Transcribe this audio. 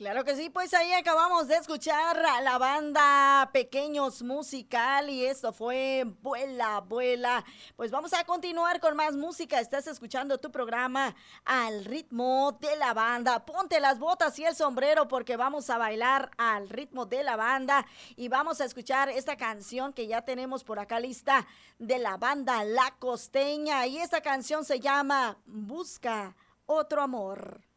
Claro que sí, pues ahí acabamos de escuchar a la banda Pequeños Musical y esto fue Vuela, Vuela. Pues vamos a continuar con más música. Estás escuchando tu programa al ritmo de la banda. Ponte las botas y el sombrero porque vamos a bailar al ritmo de la banda y vamos a escuchar esta canción que ya tenemos por acá lista de la banda La Costeña y esta canción se llama Busca otro amor.